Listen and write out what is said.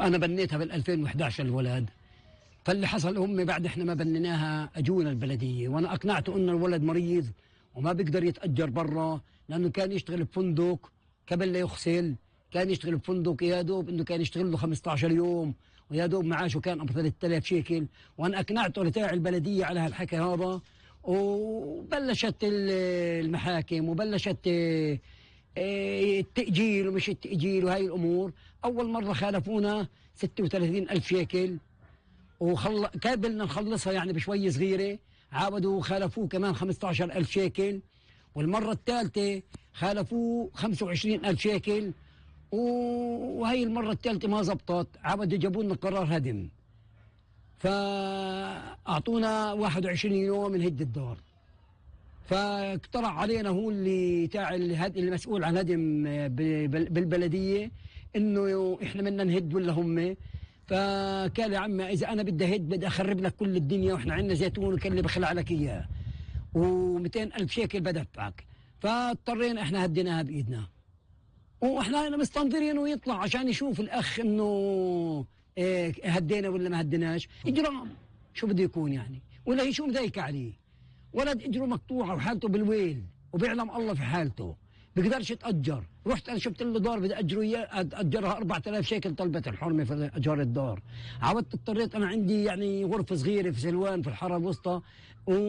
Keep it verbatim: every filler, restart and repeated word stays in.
انا بنيتها بال ألفين وإحدى عشر الولد. فاللي حصل هم بعد احنا ما بنيناها اجونا البلديه، وانا اقنعته انه الولد مريض وما بيقدر يتاجر برا، لانه كان يشتغل بفندق قبل لا يغسل، كان يشتغل بفندق يا دوب انه كان يشتغل له خمسة عشر يوم، ويا دوب معاشه كان ابو ثلاثة آلاف شيكل. وانا اقنعته لتاع البلديه على هالحكي هذا، وبلشت المحاكم وبلشت التاجيل ومش التاجيل وهي الامور. اول مره خالفونا ستة وثلاثين ألف شيكل، وخل... قابلنا نخلصها يعني بشوي صغيره، عاودوا خالفوه كمان خمسة عشر ألف شيكل، والمره الثالثه خالفوه خمسة وعشرين ألف شيكل، وهي المره الثالثه ما زبطت، عاودوا جابوا لنا قرار هدم. فاعطونا واحد وعشرين يوم نهد الدار. فاقترح علينا هو اللي تاع المسؤول عن هدم بالبلديه انه احنا بدنا نهد ولا هم. فقال يا عمي اذا انا بدي هد بدي اخرب لك كل الدنيا، واحنا عندنا زيتون وكان اللي بخلع لك اياه ومئتين ألف شيكل بدفعك. فاضطرينا احنا هديناها بايدنا، واحنا مستنظرين ويطلع عشان يشوف الاخ انه إيه هدينا ولا ما هديناش. اجرام شو بده يكون يعني، ولا هي شو مضايقه عليه؟ ولد اجره مقطوعه وحالته بالويل، وبيعلم الله في حالته، بيقدرش يتاجر. رحت انا شفت له دار بدي اجره اياه، اجرها أربعة آلاف شيكل، طلبت الحرمه في ايجار الدار. عودت اضطريت انا عندي يعني غرفه صغيره في سلوان في الحاره الوسطى.